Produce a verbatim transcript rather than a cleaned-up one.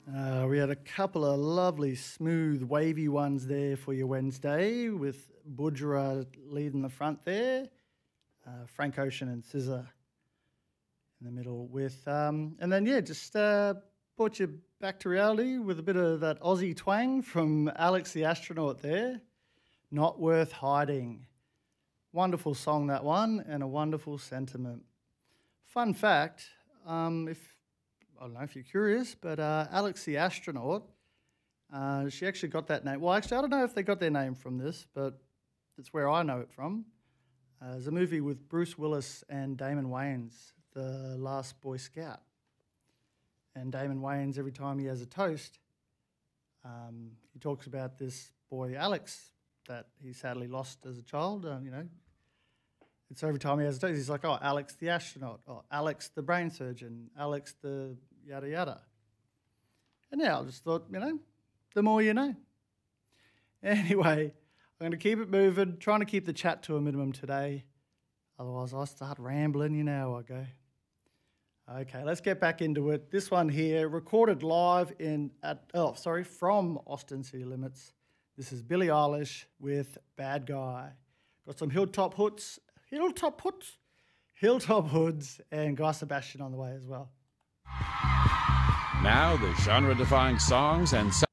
Uh, we had a couple of lovely, smooth, wavy ones there for your Wednesday with Budra leading the front there, uh, Frank Ocean and Scissor in the middle with, um, and then, yeah, just uh, brought you back to reality with a bit of that Aussie twang from Alex the Astronaut there. Not Worth Hiding. Wonderful song, that one, and a wonderful sentiment. Fun fact, um, if I don't know if you're curious, but uh, Alex the Astronaut, uh, she actually got that name. Well, actually, I don't know if they got their name from this, but it's where I know it from. Uh, there's a movie with Bruce Willis and Damon Wayans, The Last Boy Scout. And Damon Wayans, every time he has a toast, um, he talks about this boy, Alex, that he sadly lost as a child, uh, you know. And so every time he has a toast, he's like, oh, Alex the Astronaut, or Alex the Brain Surgeon, Alex the yada yada. And yeah, I just thought, you know, the more you know. Anyway, I'm going to keep it moving, trying to keep the chat to a minimum today. Otherwise, I'll start rambling, you know how I go. Okay, let's get back into it. This one here, recorded live in, at, oh, sorry, from Austin City Limits. This is Billie Eilish with Bad Guy. Got some Hilltop Hoods, Hilltop Hoods, Hilltop Hoods, and Guy Sebastian on the way as well. Now the genre-defying songs and